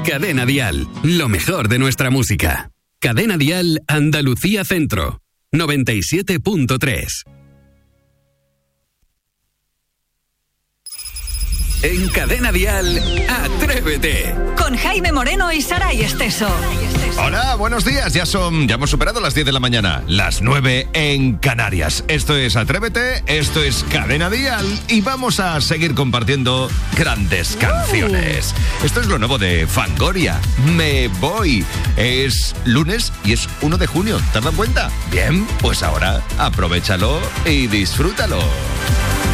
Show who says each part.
Speaker 1: Cadena Dial, lo mejor de nuestra música. Cadena Dial Andalucía Centro, 97.3. En Cadena Dial, Atrévete.
Speaker 2: Con Jaime Moreno y Saray Esteso.
Speaker 3: Hola, buenos días. Ya hemos superado las 10 de la mañana, las 9 en Canarias. Esto es Atrévete, esto es Cadena Dial y vamos a seguir compartiendo grandes canciones. Esto es lo nuevo de Fangoria, Me Voy. Es lunes y es 1 de junio. ¿Te has dado cuenta? Bien, pues ahora aprovéchalo y disfrútalo.